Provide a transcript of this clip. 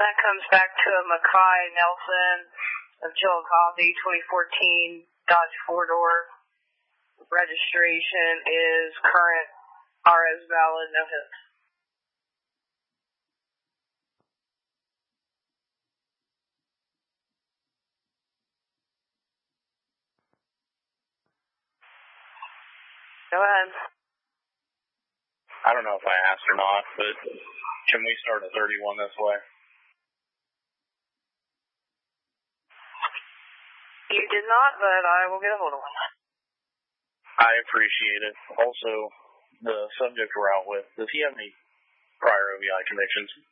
That comes back to a Mackay Nelson of Chillicothe, 2014 Dodge 4-door. Registration is current, RS valid, no hits. Go ahead. I don't know if I asked or not, but can we start at 31 this way? You did not, but I will get a hold of one. I appreciate it. Also, the subject we're out with, does he have any prior OVI convictions?